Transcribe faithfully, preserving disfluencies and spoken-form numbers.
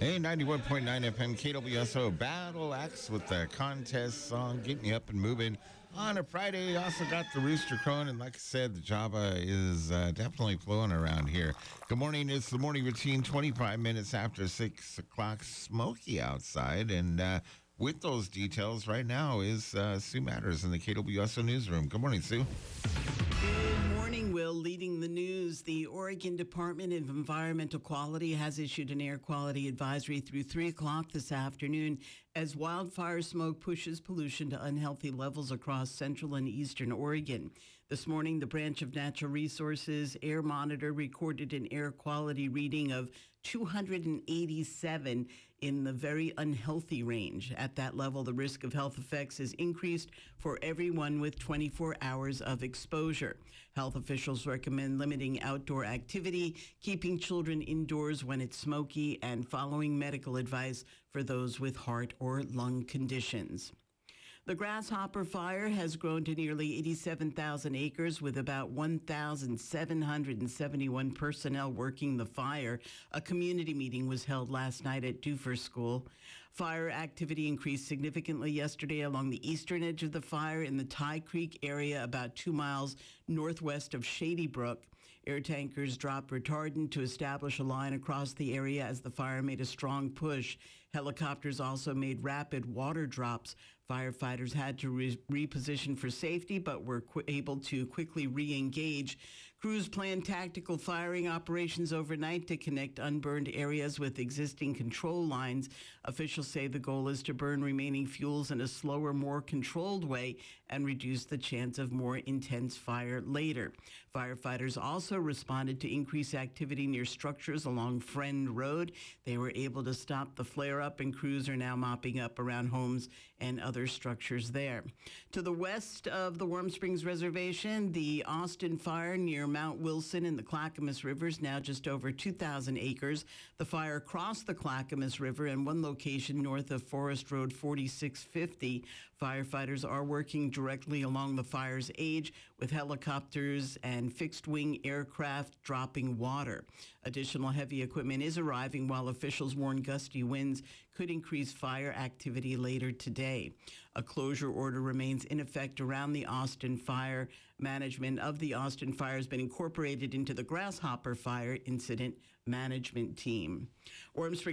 Hey, ninety-one point nine F M K W S O Battle Axe with the contest song getting you up and moving on a Friday. Also got the rooster crowing, and like I said, the Java is uh, definitely flowing around here. Good morning. It's the morning routine, twenty-five minutes after six o'clock, smoky outside, and uh, with those details right now is uh, Sue Matters in the K W S O newsroom. Good morning, Sue. Good morning, Will. Leading the news, the Oregon Department of Environmental Quality has issued an air quality advisory through three o'clock this afternoon as wildfire smoke pushes pollution to unhealthy levels across central and eastern Oregon. This morning, the Branch of Natural Resources Air Monitor recorded an air quality reading of two hundred eighty-seven in the very unhealthy range. At that level, the risk of health effects is increased for everyone with twenty-four hours of exposure. Health officials recommend limiting outdoor activity, keeping children indoors when it's smoky, and following medical advice for those with heart or lung conditions. The Grasshopper Fire has grown to nearly eighty-seven thousand acres with about one thousand seven hundred seventy-one personnel working the fire. A community meeting was held last night at Duffer School. Fire activity increased significantly yesterday along the eastern edge of the fire in the Tie Creek area about two miles northwest of Shady Brook. Air tankers dropped retardant to establish a line across the area as the fire made a strong push. Helicopters also made rapid water drops. Firefighters had to re- reposition for safety, but were qu- able to quickly re-engage. Crews planned tactical firing operations overnight to connect unburned areas with existing control lines. Officials say the goal is to burn remaining fuels in a slower, more controlled way and reduce the chance of more intense fire later. Firefighters also responded to increased activity near structures along Friend Road. They were able to stop the flare-up, and crews are now mopping up around homes and other structures there. To the west of the Warm Springs Reservation, the Austin Fire near Mount Wilson in the Clackamas River is now just over two thousand acres. The fire crossed the Clackamas River in one location north of Forest Road forty-six fifty. Firefighters are working directly along the fire's edge with helicopters and fixed-wing aircraft dropping water. Additional heavy equipment is arriving while officials warn gusty winds could increase fire activity later today. A closure order remains in effect around the Austin Fire. Management of the Austin Fire has been incorporated into the Grasshopper Fire Incident Management Team. Orm Springs